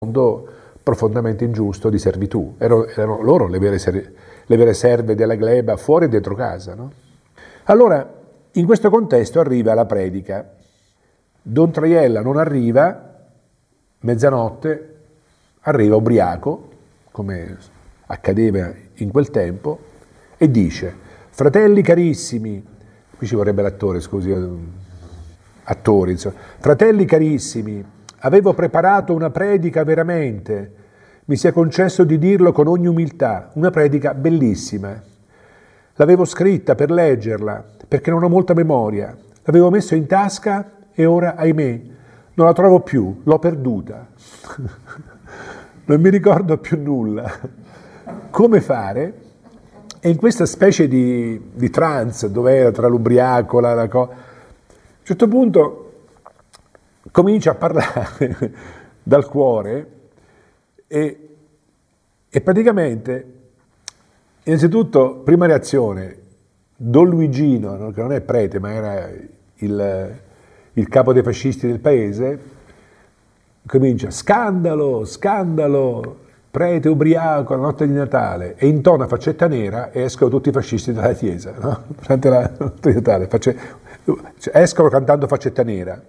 mondo profondamente ingiusto di servitù. Erano loro le vere serve della gleba fuori e dentro casa, no? Allora, in questo contesto arriva la predica. Don Traiella non arriva, mezzanotte, arriva ubriaco, come accadeva in quel tempo, e dice: fratelli carissimi, qui ci vorrebbe l'attore, scusi, attori, insomma, fratelli carissimi, avevo preparato una predica veramente, mi sia concesso di dirlo con ogni umiltà, una predica bellissima. L'avevo scritta per leggerla, perché non ho molta memoria, l'avevo messo in tasca e ora, ahimè, non la trovo più, l'ho perduta. Non mi ricordo più nulla. Come fare? E in questa specie di trance, dove era tra l'ubriaco, a un certo punto comincia a parlare dal cuore e praticamente, innanzitutto, prima reazione, Don Luigino, no, che non è prete, ma era il capo dei fascisti del paese, comincia: scandalo, scandalo, prete ubriaco la notte di Natale, e intona Faccetta Nera e escono tutti i fascisti dalla chiesa, no? Durante la notte di Natale escono cantando Faccetta Nera.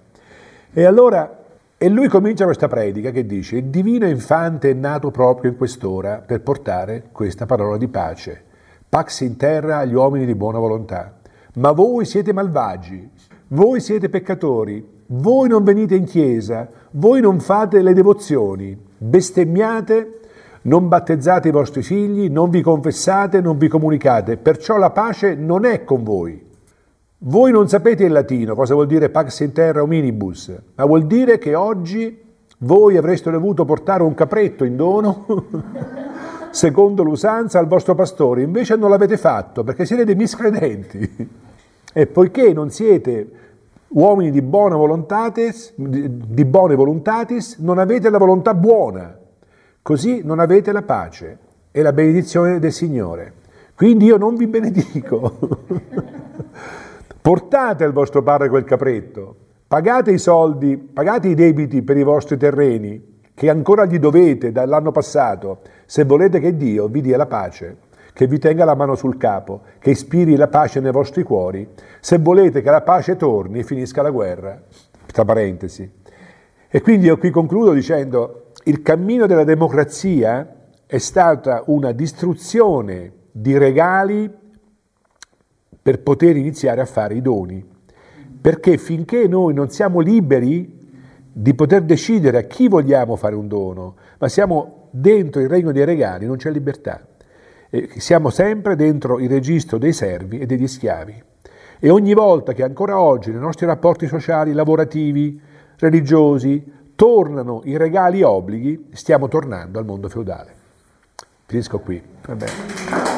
E lui comincia questa predica che dice: il divino infante è nato proprio in quest'ora per portare questa parola di pace, pax in terra agli uomini di buona volontà. Ma voi siete malvagi, voi siete peccatori, voi non venite in chiesa, voi non fate le devozioni, bestemmiate, non battezzate i vostri figli, non vi confessate, non vi comunicate, perciò la pace non è con voi. Voi non sapete in latino cosa vuol dire pax in terra hominibus, ma vuol dire che oggi voi avreste dovuto portare un capretto in dono, secondo l'usanza, al vostro pastore, invece non l'avete fatto perché siete dei miscredenti. E poiché non siete uomini di buone volontatis, non avete la volontà buona, così non avete la pace e la benedizione del Signore. Quindi io non vi benedico. Portate al vostro padre quel capretto, pagate i soldi, pagate i debiti per i vostri terreni, che ancora gli dovete dall'anno passato, se volete che Dio vi dia la pace, che vi tenga la mano sul capo, che ispiri la pace nei vostri cuori, se volete che la pace torni e finisca la guerra. Tra parentesi. E quindi io qui concludo dicendo: il cammino della democrazia è stata una distruzione di regali per poter iniziare a fare i doni, perché finché noi non siamo liberi di poter decidere a chi vogliamo fare un dono, ma siamo dentro il regno dei regali, non c'è libertà. Siamo sempre dentro il registro dei servi e degli schiavi. E ogni volta che ancora oggi nei nostri rapporti sociali, lavorativi, religiosi, tornano i regali e obblighi, stiamo tornando al mondo feudale. Finisco qui. Va bene.